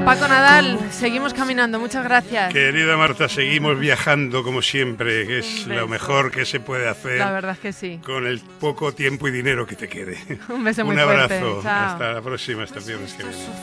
Paco Nadal, seguimos caminando, muchas gracias. Querida Marta, seguimos viajando como siempre, que es lo mejor que se puede hacer. La verdad es que sí. Con el poco tiempo y dinero que te quede. Un beso muy fuerte. Un abrazo. Fuerte. Chao. Hasta la próxima, hasta el viernes que viene.